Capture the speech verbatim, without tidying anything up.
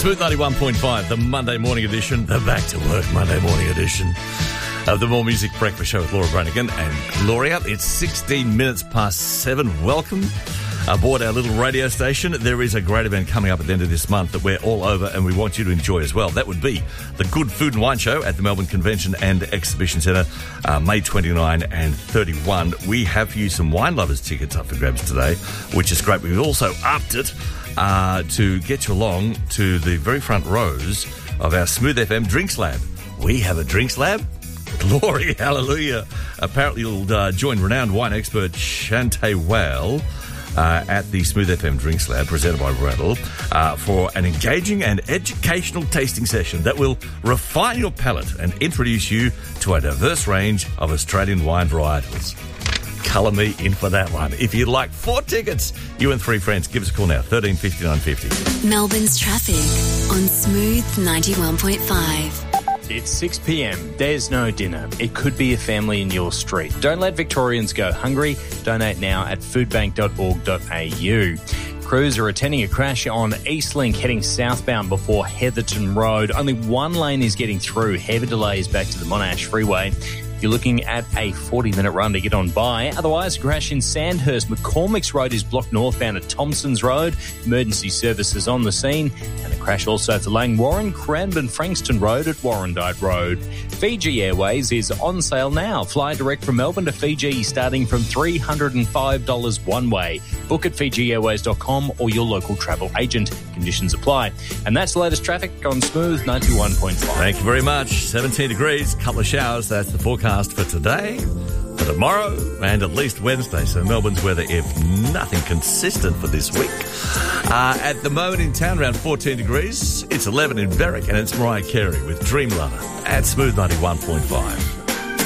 Smooth ninety-one point five, the Monday morning edition, the Back to Work Monday morning edition of the More Music Breakfast Show with Laura Branigan and Gloria. It's sixteen minutes past seven. Welcome aboard our little radio station. There is a great event coming up at the end of this month that we're all over and we want you to enjoy as well. That would be the Good Food and Wine Show at the Melbourne Convention and Exhibition Centre, uh, May twenty-ninth and thirty-first. We have for you some Wine Lovers tickets up for grabs today, which is great. We've also upped it uh, to get you along to the very front rows of our Smooth F M Drinks Lab. We have a Drinks Lab. Glory, hallelujah. Apparently you'll uh, join renowned wine expert Shantay Whale Uh, at the Smooth F M Drinks Lab, presented by Rattle, uh, for an engaging and educational tasting session that will refine your palate and introduce you to a diverse range of Australian wine varietals. Colour me in for that one. If you'd like four tickets, you and three friends, give us a call now, thirteen fifty-nine fifty. Melbourne's traffic on Smooth ninety-one point five. It's six p.m. There's no dinner. It could be a family in your street. Don't let Victorians go hungry. Donate now at foodbank dot org dot a u. Crews are attending a crash on Eastlink heading southbound before Heatherton Road. Only one lane is getting through. Heavy delays back to the Monash Freeway. You're looking at a forty-minute run to get on by. Otherwise, a crash in Sandhurst. McCormick's Road is blocked northbound at Thompson's Road. Emergency services on the scene. And a crash also for Langwarrin, Cranbourne, Frankston Road at Warrandyte Road. Fiji Airways is on sale now. Fly direct from Melbourne to Fiji starting from three hundred five dollars one way. Book at fiji airways dot com or your local travel agent. Conditions apply. And that's the latest traffic on Smooth ninety-one point five. Thank you very much. seventeen degrees, couple of showers. That's the forecast for today, for tomorrow, and at least Wednesday. So Melbourne's weather, if nothing consistent for this week. Uh, at the moment in town, around fourteen degrees. It's eleven in Berwick, and it's Mariah Carey with Dream Lover at Smooth ninety-one point five.